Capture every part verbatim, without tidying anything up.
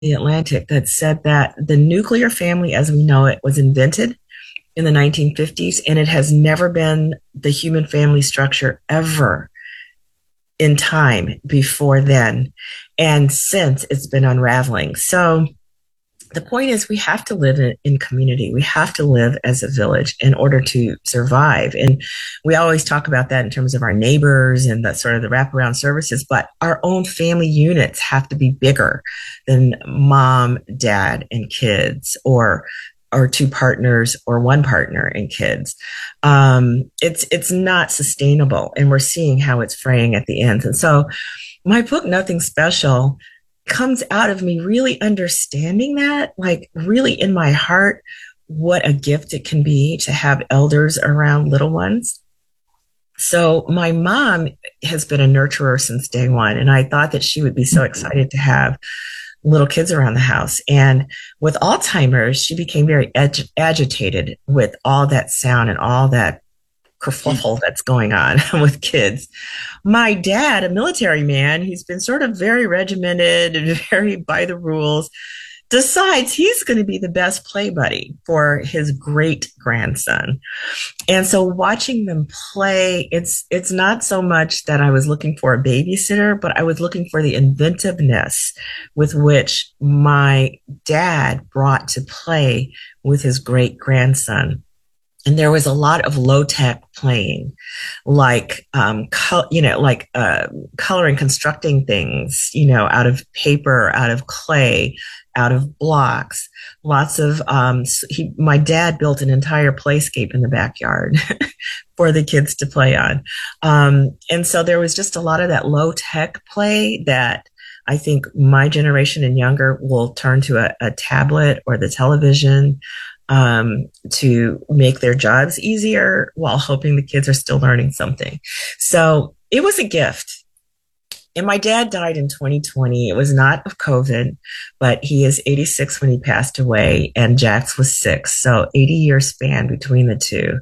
the Atlantic that said that the nuclear family as we know it was invented in the nineteen fifties, and it has never been the human family structure ever in time before then. And since it's been unraveling. So the point is, we have to live in, in community. We have to live as a village in order to survive. And we always talk about that in terms of our neighbors and the sort of the wraparound services, but our own family units have to be bigger than mom, dad, and kids, or or two partners or one partner and kids. Um, it's it's not sustainable, and we're seeing how it's fraying at the ends. And so, my book, Nothing Special, comes out of me really understanding that, like really in my heart, what a gift it can be to have elders around little ones. So my mom has been a nurturer since day one, and I thought that she would be so excited to have little kids around the house. And with Alzheimer's, she became very ag- agitated with all that sound and all that kerfuffle that's going on with kids. My dad, a military man, he's been sort of very regimented and very by the rules, decides he's going to be the best play buddy for his great grandson. And so watching them play, it's it's not so much that I was looking for a babysitter, but I was looking for the inventiveness with which my dad brought to play with his great grandson. And there was a lot of low tech playing, like, um, col- you know, like, uh, coloring, constructing things, you know, out of paper, out of clay, out of blocks. Lots of, um, he, my dad built an entire playscape in the backyard for the kids to play on. Um, and so there was just a lot of that low tech play that I think my generation and younger will turn to a, a tablet or the television um, to make their jobs easier while hoping the kids are still learning something. So it was a gift. And my dad died in twenty twenty. It was not of COVID, but he is eighty-six when he passed away, and Jax was six. So eighty year span between the two.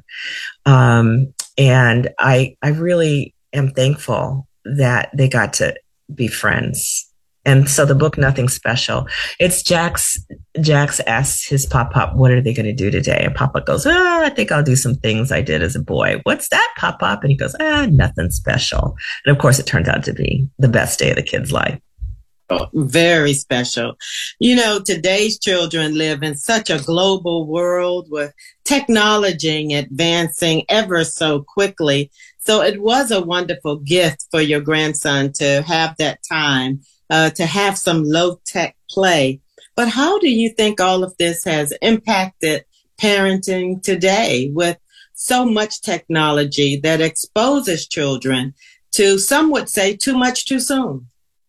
Um, and I, I really am thankful that they got to be friends. And so the book, Nothing Special, it's Jax. Jax asks his Pop Pop, what are they going to do today? And Papa goes, oh, I think I'll do some things I did as a boy. What's that, Pop Pop? And he goes, ah, nothing special. And of course, it turns out to be the best day of the kid's life. Oh, very special. You know, today's children live in such a global world with technology advancing ever so quickly. So it was a wonderful gift for your grandson to have that time. Uh, to have some low-tech play. But how do you think all of this has impacted parenting today with so much technology that exposes children to, some would say, too much too soon?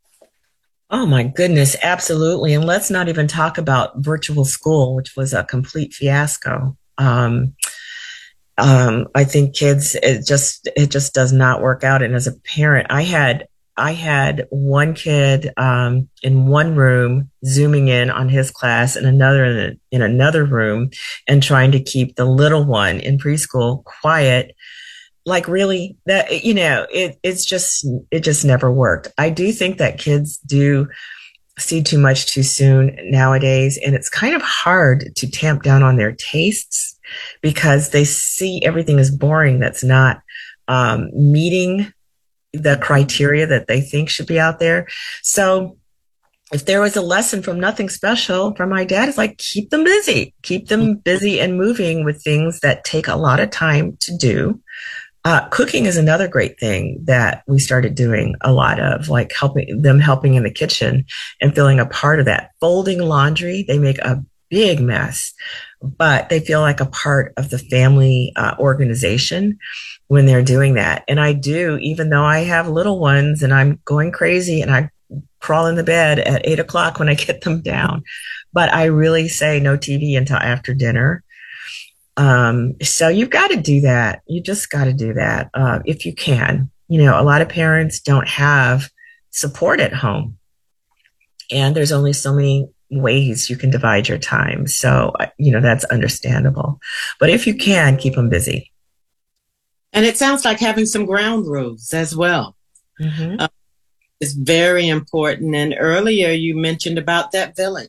Oh, my goodness, absolutely. And let's not even talk about virtual school, which was a complete fiasco. Um, um, I think kids, it just, it just does not work out. And as a parent, I had I had one kid um, in one room zooming in on his class and another in, in another room and trying to keep the little one in preschool quiet. Like really that, you know, it, it's just, it just never worked. I do think that kids do see too much too soon nowadays. And it's kind of hard to tamp down on their tastes because they see everything as boring that's not um, meeting the criteria that they think should be out there. So if there was a lesson from Nothing Special from my dad, it's like, keep them busy, keep them busy and moving with things that take a lot of time to do. Uh, cooking is another great thing that we started doing a lot of, like helping them helping in the kitchen and feeling a part of that. Folding laundry, they make a big mess, but they feel like a part of the family uh, organization when they're doing that. And I do, even though I have little ones and I'm going crazy and I crawl in the bed at eight o'clock when I get them down, but I really say no T V until after dinner. Um, so you've got to do that. You just got to do that uh, if you can. You know, a lot of parents don't have support at home, and there's only so many ways you can divide your time. So, you know, that's understandable. But if you can, keep them busy. And it sounds like having some ground rules as well. Mm-hmm. Uh, is very important. And earlier you mentioned about that village.